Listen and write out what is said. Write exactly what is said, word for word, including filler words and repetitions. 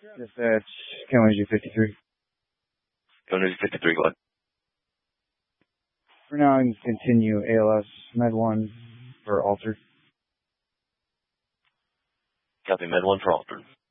Dispatch, Kalamazoo fifty-three. Kalamazoo fifty-three, go ahead. For now, I can continue A L S Med one for altered. Copy, Med one for altered.